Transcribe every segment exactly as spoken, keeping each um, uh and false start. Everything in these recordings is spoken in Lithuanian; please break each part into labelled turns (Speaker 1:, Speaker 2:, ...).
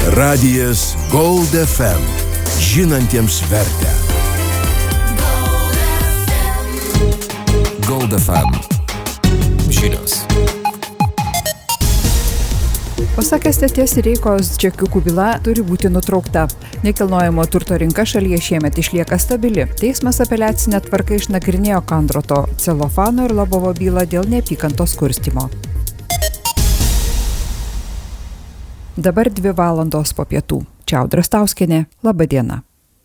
Speaker 1: Radijas Gold F M. Žinantiems vertę. Gold F M. Žinios.
Speaker 2: Pasak S T T Sireikos, čekiukų byla turi būti nutraukta. Nekilnojamo turto rinka šalyje šiemet išlieka stabili. Teismas apeliacinę tvarką išnagrinėjo Kandroto, Celofano ir Lobovo bylą dėl neapykantos kurstymo. Dabar dvi valandos po pietų. Čia Audra Stauskienė. Labą dieną.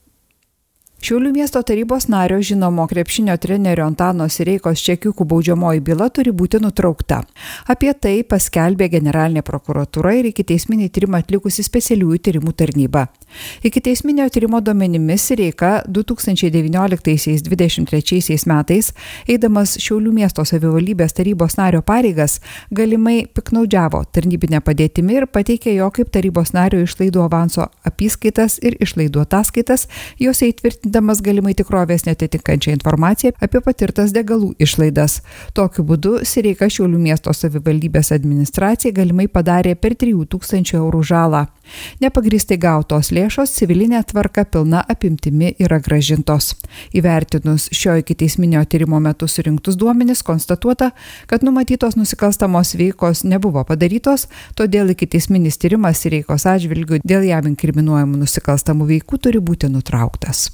Speaker 2: Šiaulių miesto tarybos nario žinomo krepšinio trenerio Antano Sireikos čekiukų baudžiamoji byla turi būti nutraukta. Apie tai paskelbė Generalinė prokuratūra ir ikiteisminį tyrimą atlikusi specialiųjų tyrimų tarnyba. Ikiteisminio tyrimo duomenimis Sireika du tūkstančiai devynioliktaisiais dvidešimt trečiaisiais metais, eidamas Šiaulių miesto savivaldybės tarybos nario pareigas, galimai piknaudžiavo tarnybinę padėtimi ir pateikė jo kaip tarybos nario išlaidų avanso apyskaitas ir išlaidų ataskaitas, jose įtvirtindamas galimai tikrovės netitinkančią informaciją apie patirtas degalų išlaidas. Tokiu būdu Sireika Šiaulių miesto savivaldybės administracijai galimai padarė per trijų tūkstančių eurų žalą. Nepagrįstai gautos lėšos civilinė tvarka pilna apimtimi yra grąžintos. Įvertinus šio ikiteisminio tyrimo metu surinktus duomenis, konstatuota, kad numatytos nusikalstamos veikos nebuvo padarytos, todėl ikiteisminis tyrimas Sireikos atžvilgiu dėl jam inkriminuojamų nusikalstamų veikų turi būti nutrauktas.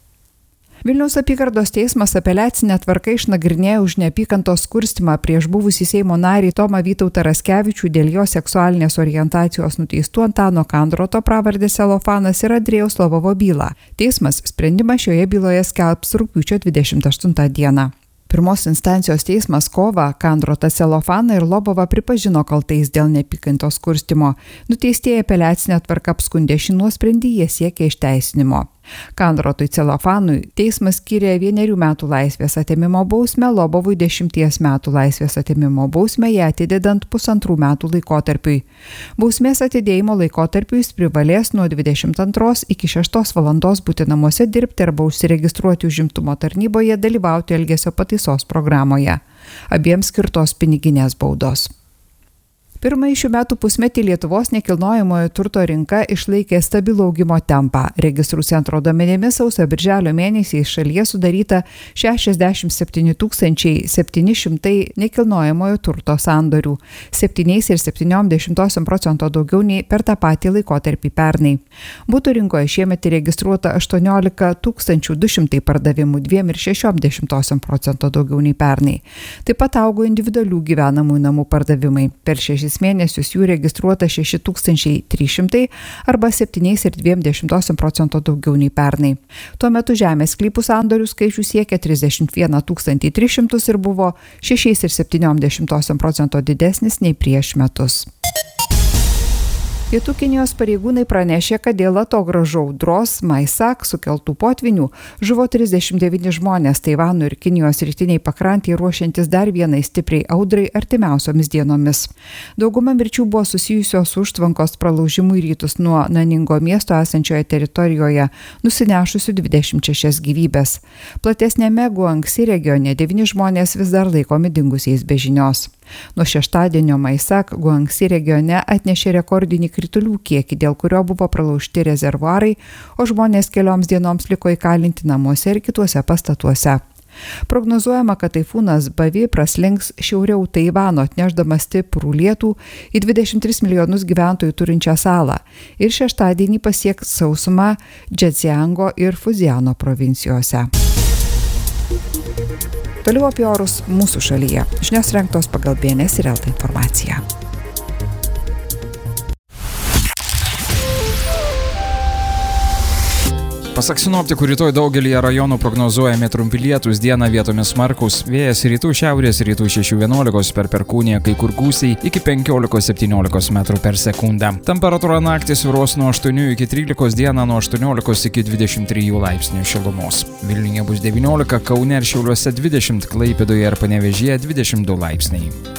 Speaker 2: Vilniaus apygardos teismas apeliacinę tvarką išnagrinėjo už neapykantos kurstymą prieš buvusį Seimo narį Tomą Vytautą Raskevičių dėl jo seksualinės orientacijos nuteistų Antano Kandroto, pravardę Celofanas, ir Andrėjaus Lobovo bylą. Teismas sprendimą šioje byloje skelbs rugpjūčio dvidešimt aštuntą dieną. Pirmos instancijos teismas kovą Kandrotą, Celofaną ir Lobovą pripažino kaltais dėl neapykantos kurstymo. Nuteistieji apeliacinę tvarką apskundė šį nuosprendį, jie siekia išteisinimo. Kandrotui Celofanui teismas skyrė vienerių metų laisvės atėmimo bausmę, Lobovui dešimties metų laisvės atėmimo bausmę, ją atidedant pusantrų metų laikotarpiui. Bausmės atidėjimo laikotarpiui jis privalės nuo dvidešimt antros iki šeštos valandos būti namuose dirbti arba užsiregistruoti užimtumo tarnyboje, dalyvauti elgesio pataisos programoje. Abiems skirtos piniginės baudos. Pirmąjį šių metų pusmetį Lietuvos nekilnojamojo turto rinka išlaikė stabilų augimo tempą. Registrų centro duomenimis sausio birželio mėnesiais šalyje sudaryta šešiasdešimt septyni tūkstančiai septyni šimtai nekilnojamojo turto sandorių, septyni ir septynios dešimtosios procento daugiau nei per tą patį laikotarpį pernai. Butų rinkoje šiemet įregistruota aštuoniolika tūkstančių du šimtai pardavimų, dvi ir šešios dešimtosios procento daugiau nei pernai. Taip pat augo individualių gyvenamųjų namų pardavimai. Per šešis mėnesius jų registruota šeši tūkstančiai trys šimtai arba septyni ir dvi dešimtosios procento daugiau nei pernai. Tuo metu žemės sklypų sandorių skaičius siekia trisdešimt vieną tūkstantį tris šimtus ir buvo šeši ir septynios dešimtosios procento didesnis nei prieš metus. Pietų Kinijos pareigūnai pranešė, kad dėl atogražų audros Maisak sukeltų potvinių žuvo trisdešimt devyni žmonės Taivano ir Kinijos rytiniai pakrantėje, ruošiantis dar vienai stipriai audrai artimiausiomis dienomis. Dauguma mirčių buvo susijusios su užtvankos pralaužimu į rytus nuo Naningo miesto esančioje teritorijoje, nusinešusių dvidešimt šešias gyvybės. Platesnėme Guangsi regione devyni žmonės vis dar laikomi dingusiais be žinios. Nuo šeštadienio Maisak Guangsi regione atnešė rekordinį kritulių kiekį, dėl kurio buvo pralaužti rezervuarai, o žmonės kelioms dienoms liko įkalinti namuose ir kituose pastatuose. Prognozuojama, kad taifūnas Bavi praslinks šiauriau Taivano, atnešdamas stiprų lietų į dvidešimt tris milijonus gyventojų turinčią salą ir šeštadienį pasieks sausumą Džedziango ir Fuziano provincijose. Toliau apie orus mūsų šalyje. Žinios rengtos pagal B N S ir L T informaciją.
Speaker 3: Pasak sinoptikų, rytoj daugelyje rajonų prognozuojami trumpi lietūs, dieną vietomis smarkūs, vėjas rytų šiaurės rytų šeši vienuolikos per perkūniją, kai kur gūsiai iki penkiolikos septyniolikos metrų per sekundę. Temperatūra naktį svyruos nuo aštuonių iki trylikos, dieną nuo aštuoniolikos iki dvidešimt trijų laipsnių šilumos. Vilniuje bus devyniolika, Kaune ir Šiauliuose dvidešimt, Klaipėdoje ir Panevėžyje dvidešimt du laipsniai.